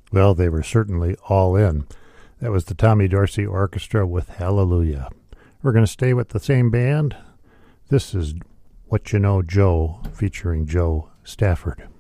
Well, they were certainly all in. That was the Tommy Dorsey Orchestra with Hallelujah. We're going to stay with the same band. This is What You Know Joe featuring Joe Stafford.